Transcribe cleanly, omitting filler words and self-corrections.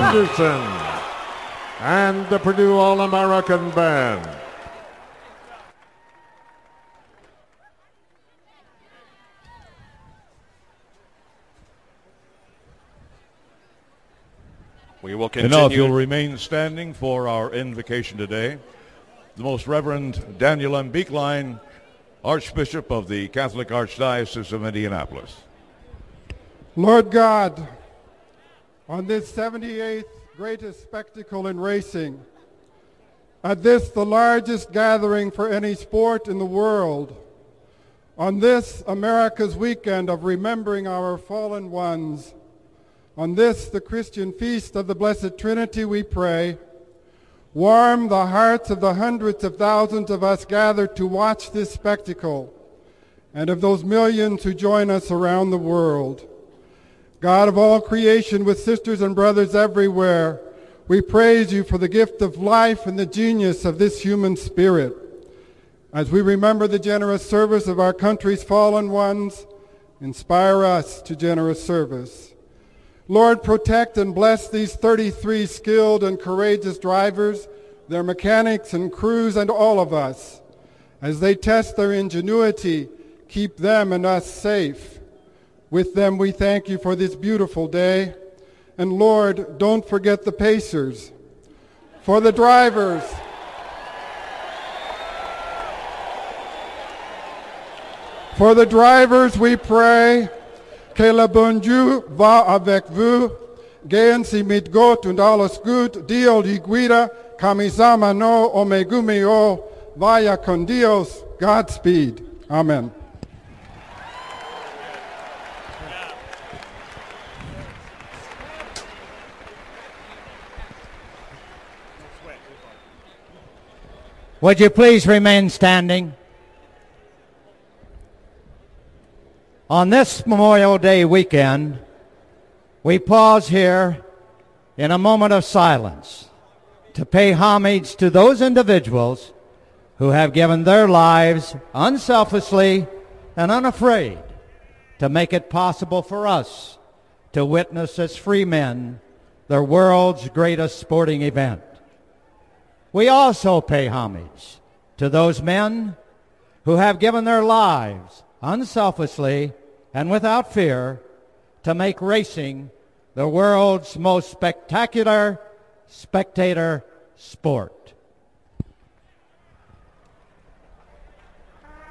Henderson and the Purdue All-American Band. We will continue. And now, if you'll remain standing for our invocation today, the Most Reverend Daniel M. Beekline, Archbishop of the Catholic Archdiocese of Indianapolis. Lord God, on this 78th greatest spectacle in racing, at this the largest gathering for any sport in the world, on this America's weekend of remembering our fallen ones, on this the Christian feast of the Blessed Trinity, we pray, warm the hearts of the hundreds of thousands of us gathered to watch this spectacle and of those millions who join us around the world. God of all creation, with sisters and brothers everywhere, we praise you for the gift of life and the genius of this human spirit. As we remember the generous service of our country's fallen ones, inspire us to generous service. Lord, protect and bless these 33 skilled and courageous drivers, their mechanics and crews, and all of us. As they test their ingenuity, keep them and us safe. With them, we thank you for this beautiful day. And Lord, don't forget the pacers. For the drivers, we pray, que le bon Dieu va avec vous, gehen Sie mit Gott und alles gut, Dio die guida, Kamisama no omegumi o, vaya con Dios, Godspeed. Amen. Would you please remain standing? On this Memorial Day weekend, we pause here in a moment of silence to pay homage to those individuals who have given their lives unselfishly and unafraid to make it possible for us to witness as free men the world's greatest sporting event. We also pay homage to those men who have given their lives unselfishly and without fear to make racing the world's most spectacular spectator sport.